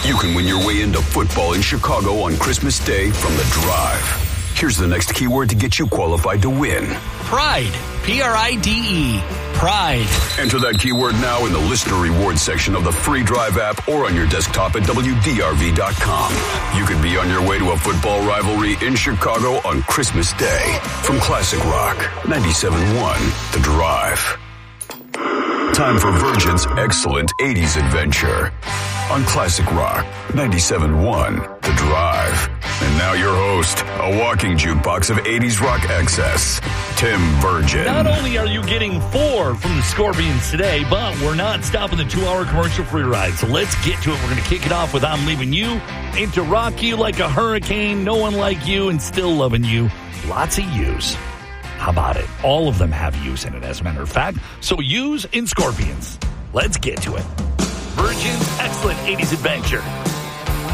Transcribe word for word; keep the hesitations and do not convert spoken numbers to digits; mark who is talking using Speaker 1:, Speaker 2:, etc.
Speaker 1: You can win your way into football in Chicago on Christmas Day from The Drive. Here's the next keyword to get you qualified to win.
Speaker 2: Pride. P R I D E. Pride.
Speaker 1: Enter that keyword now in the listener rewards section of the free Drive app or on your desktop at W D R V dot com. You could be on your way to a football rivalry in Chicago on Christmas Day. From Classic Rock, ninety-seven point one, The Drive. Time for Virgin's excellent eighties adventure on Classic Rock, ninety-seven point one, The Drive. And now your host, a walking jukebox of eighties rock excess, Tim Virgin.
Speaker 2: Not only are you getting four from the Scorpions today, but we're not stopping the two-hour commercial-free ride. So let's get to it. We're going to kick it off with I'm Leaving You, Ain't to Rock You Like a Hurricane, No One Like You, and Still Loving You. Lots of U's. How about it? All of them have U's in it, as a matter of fact. So U's in Scorpions. Let's get to it. Virgin's excellent eighties adventure